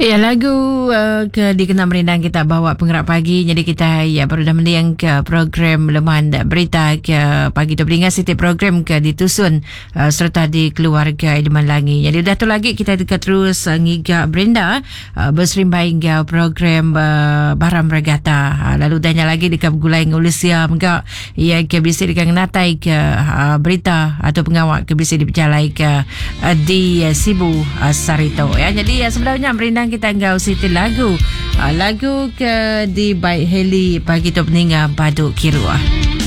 Ya, lagu ke dikenal merindang kita bawa penggerak pagi. Jadi kita baru dah mendiang ke program Leman Berita ke pagi tu. Beringat setiap program ke ditusun serta di keluarga Idaman Langi. Jadi dah tu lagi kita dekat terus ngiga Brenda berserimbai ke program Baram Regata. Lalu dahnya lagi dekat gulai ngulusia enggak ia ke bisa dekat natai ke berita atau pengawak ke bisa diperjalai ke di Sibu Sarito. Ya, jadi sebenarnya merindang kita enggak usiti lagu ke di Baik Heli pagi tu peninga Baduk Kirua.